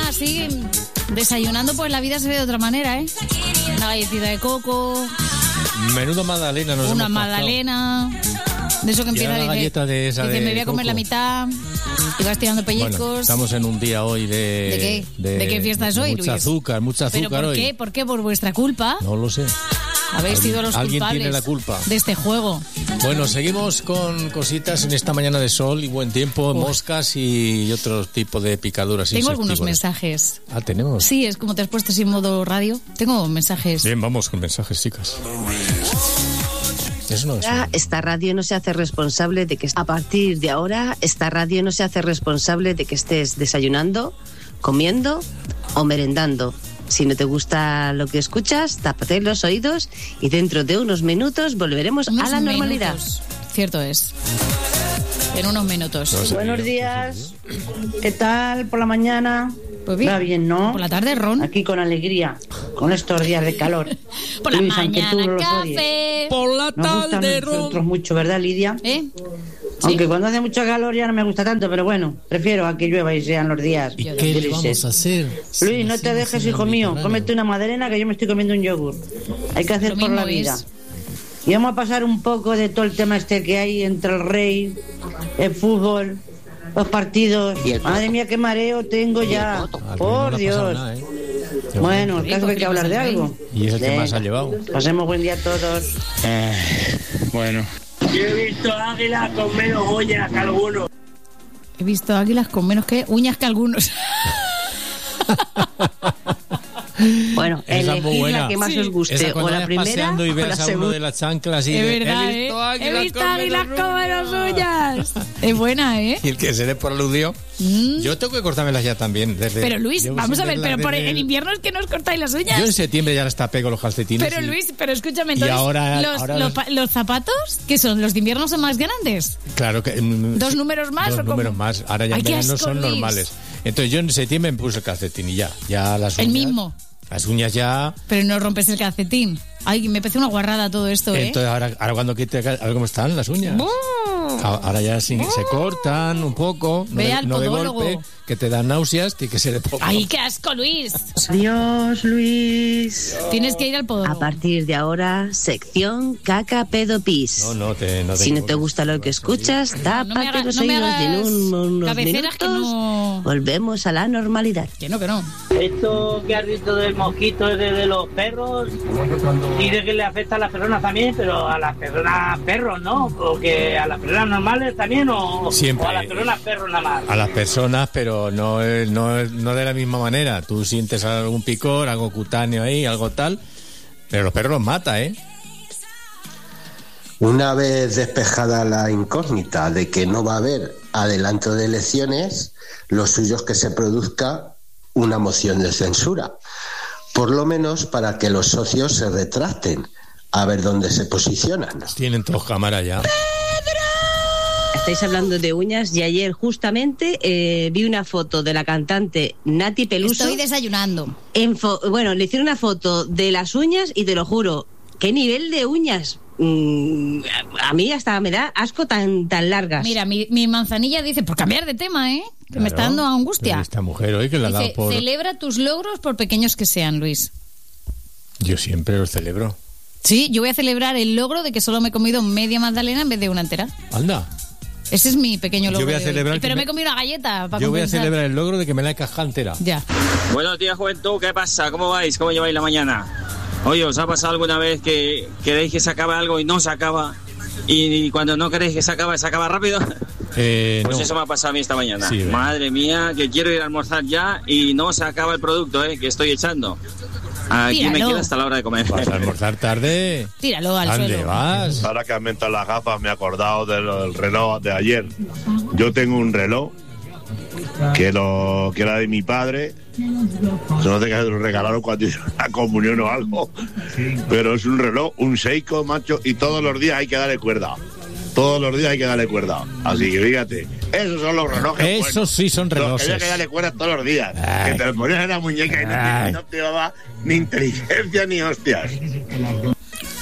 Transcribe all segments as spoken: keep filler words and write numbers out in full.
mañana así, desayunando, pues la vida se ve de otra manera, ¿eh? Una galletita de coco. Menudo magdalena nos Una hemos magdalena. De eso que empieza a decir, de esa dice, de me voy a comer coco. la mitad y vas tirando pellizcos. Bueno, estamos en un día hoy de... ¿De qué? De, ¿De qué fiesta es hoy, mucha Luis? azúcar, mucha azúcar ¿Pero por hoy. qué? ¿Por qué? ¿Por vuestra culpa? No lo sé. Habéis sido los ¿Alguien culpables tiene la culpa? de este juego. Bueno, seguimos con cositas en esta mañana de sol y buen tiempo, Uf. moscas y otro tipo de picaduras. Tengo algunos insectívoras. mensajes. Ah, tenemos. Sí, es como te has puesto así en modo radio. Tengo mensajes. Bien, vamos con mensajes, chicas. Eso no es. Ahora, esta radio no se hace responsable de que a partir de ahora esta radio no se hace responsable de que estés desayunando, comiendo o merendando. Si no te gusta lo que escuchas, tápate los oídos y dentro de unos minutos volveremos Unos a la normalidad. minutos. Cierto es. En unos minutos. No sé. Buenos días. ¿Qué tal por la mañana? Pues bien. Va bien, ¿no? Por la tarde, Ron. Aquí con alegría, con estos días de calor. Por la Luis, aunque tú mañana, no los odies. café. Por la Nos gustan tarde, nosotros mucho, ¿verdad, Lidia? ¿Eh? Aunque cuando hace mucho calor ya no me gusta tanto, pero bueno, prefiero a que llueva y sean los días ¿Y qué le vamos grises. a hacer? Luis, no te dejes, hijo mío. Cómete una magdalena que yo me estoy comiendo un yogur. Hay que hacer Lo por mismo la vida. es. Y vamos a pasar un poco de todo el tema este que hay entre el rey, el fútbol, los partidos. Madre mía, qué mareo tengo ya. Al rey no le Por ha pasado Dios. nada, ¿eh? Bueno, el Rico, caso es que hay que que hablar de pasa el algo. Y es el que Venga. más ha llevado. Pasemos buen día a todos. Bueno. Yo he visto águilas con menos uñas que algunos. He visto águilas con menos que uñas que algunos. Bueno, Esa es muy elegid buena. la que más Sí. os guste, Esa o cuando la vayas primera paseando y o la veas a uno segunda. de las chanclas y Es de, verdad, he visto ¿eh? águilas He visto con águilas menos con menos uñas. uñas. Es buena, ¿eh? Y el que se dé por aludió. Mm. Yo tengo que cortármelas ya también. Desde, Pero Luis, llevo vamos sin a ver, verlas pero por desde en el- invierno es que no os cortáis las Yo en uñas. septiembre ya las tapé con los calcetines. Pero y- Luis, pero escúchame, y entonces, ahora- los, ahora los los- pa- los zapatos, que son los de invierno, son más grandes. Claro que... mm, ¿Dos sí, números más Dos o cómo? números más. Ahora ya Ay, en qué verano asco, son Luis. normales. Entonces yo en septiembre me puse el calcetín y ya. Ya las uñas... El mismo. Las uñas ya... Pero no rompes el calcetín. Ay, me parece una guarrada todo esto, ¿eh? Entonces ahora, ahora cuando quite... A ver cómo están las uñas. ¡Bú! A- Ahora ya sí, se cortan un poco. No, Ve de, al no de podólogo. golpe, que te dan náuseas, tiene que ser de poco. Ay, qué asco, Luis. Adiós, Luis. Tienes que ir al A podólogo. partir de ahora, sección caca pedo pis. No, no te... No te Si no te equivoques. gusta lo que escuchas, No me tápate haga- los no me oídos de hagas un- unos cabeceras que minutos. no- Volvemos a la normalidad. Que no, que no. Esto que has dicho del mosquito es de, de los perros y de que le afecta a las personas también, pero a las personas perros, ¿no? Porque a las personas normales también o, Siempre. o a las personas perros nada más. A las personas, pero no, es- no, es- no de la misma manera. Tú sientes algún picor, algo cutáneo ahí, algo tal, pero los perros los mata, ¿eh? Una vez despejada la incógnita de que no va a haber adelanto de elecciones, lo suyo es que se produzca una moción de censura, por lo menos para que los socios se retracten, a ver dónde se posicionan. Tienen todos cámara ya. Estáis hablando de uñas y ayer justamente eh, vi una foto de la cantante Nati Peluso. Estoy desayunando. En fo- bueno, le hicieron una foto de las uñas y te lo juro, ¿qué nivel de uñas? Mm, a mí hasta me da asco tan, tan largas. Mira, mi, mi manzanilla dice, por cambiar de tema, ¿eh? Que me está Claro. dando angustia. Pero esta mujer hoy que la ha dado Dice, por... celebra tus logros por pequeños que sean, Luis. Yo siempre los celebro. Sí, yo voy a celebrar el logro de que solo me he comido media magdalena en vez de una entera. Anda. Ese es mi pequeño logro. Yo voy a de hoy. celebrar que Pero me me- he comido una galleta para Yo voy a compensar. celebrar el logro de que me la he cajado entera. Ya. Buenos días, juventud. ¿Qué pasa? ¿Cómo vais? ¿Cómo lleváis la mañana? Oye, ¿os ha pasado alguna vez que queréis que se acabe algo y no se acaba? Y cuando no queréis que se acabe, se acaba rápido. Eh, Pues no. eso me ha pasado a mí esta mañana. Sí, ¿verdad? Madre mía, que quiero ir a almorzar ya y no se acaba el producto, ¿eh? Que estoy echando. Aquí me Tíralo. queda hasta la hora de comer. Vas a almorzar tarde. Tíralo al ¿Dónde suelo. vas? Ahora que has mentado las gafas me he acordado del, del reloj de ayer. Yo tengo un reloj que, lo, que era de mi padre. No sé que lo regalaron cuando hizo la comunión o algo. Pero es un reloj, un Seiko, macho, y todos los días hay que darle cuerda. Todos los días hay que darle cuerda. Así que fíjate, esos son los relojes. Esos buenos. sí son Los que relojes. había que darle cuerda todos los días. Ay. Que te lo ponías en la muñeca y no te, Ay. no te daba ni inteligencia ni hostias.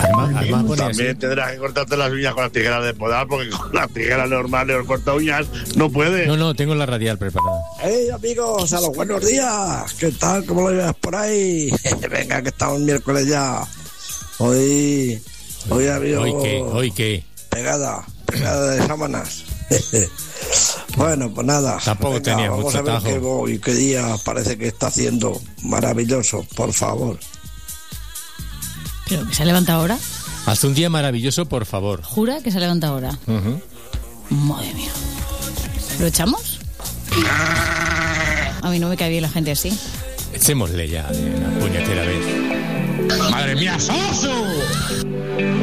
Además, además pone También así. tendrás que cortarte las uñas con las tijeras de podar, porque con las tijeras normales o corta uñas no puedes. No, no, tengo la radial preparada. Hey amigos, a los buenos días. ¿Qué tal? ¿Cómo lo llevas por ahí? Venga, que estamos miércoles ya. Hoy, hoy ha habido... ¿Hoy qué? ¿Hoy qué? Pegada, pegada de sábanas. Bueno, pues nada. Tampoco venga, tenía vamos mucho a ver tajo. qué, hoy, qué día parece que está haciendo. Maravilloso, por favor. ¿Pero que se levanta ahora? Haz un día maravilloso, por favor. ¿Jura que se levanta ahora? Uh-huh. Madre mía. ¿Lo echamos? A mí no me cae bien la gente así. Echémosle ya de una puñetera vez. ¡Madre mía, Soso!